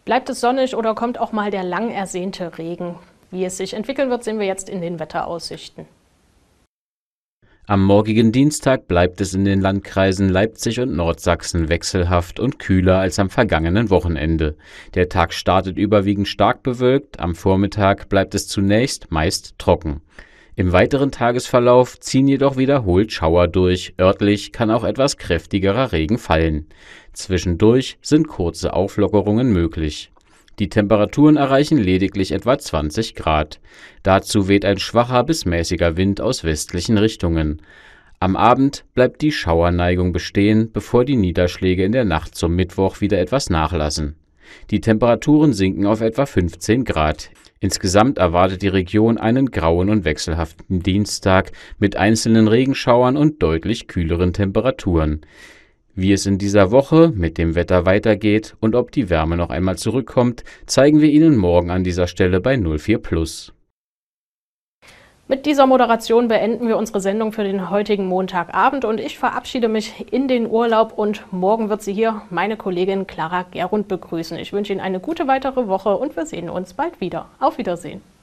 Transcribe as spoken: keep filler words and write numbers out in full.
Bleibt es sonnig oder kommt auch mal der lang ersehnte Regen? Wie es sich entwickeln wird, sehen wir jetzt in den Wetteraussichten. Am morgigen Dienstag bleibt es in den Landkreisen Leipzig und Nordsachsen wechselhaft und kühler als am vergangenen Wochenende. Der Tag startet überwiegend stark bewölkt, am Vormittag bleibt es zunächst meist trocken. Im weiteren Tagesverlauf ziehen jedoch wiederholt Schauer durch, örtlich kann auch etwas kräftigerer Regen fallen. Zwischendurch sind kurze Auflockerungen möglich. Die Temperaturen erreichen lediglich etwa zwanzig Grad. Dazu weht ein schwacher bis mäßiger Wind aus westlichen Richtungen. Am Abend bleibt die Schauerneigung bestehen, bevor die Niederschläge in der Nacht zum Mittwoch wieder etwas nachlassen. Die Temperaturen sinken auf etwa fünfzehn Grad. Insgesamt erwartet die Region einen grauen und wechselhaften Dienstag mit einzelnen Regenschauern und deutlich kühleren Temperaturen. Wie es in dieser Woche mit dem Wetter weitergeht und ob die Wärme noch einmal zurückkommt, zeigen wir Ihnen morgen an dieser Stelle bei null vier Plus. Mit dieser Moderation beenden wir unsere Sendung für den heutigen Montagabend und ich verabschiede mich in den Urlaub und morgen wird Sie hier meine Kollegin Clara Gerund begrüßen. Ich wünsche Ihnen eine gute weitere Woche und wir sehen uns bald wieder. Auf Wiedersehen.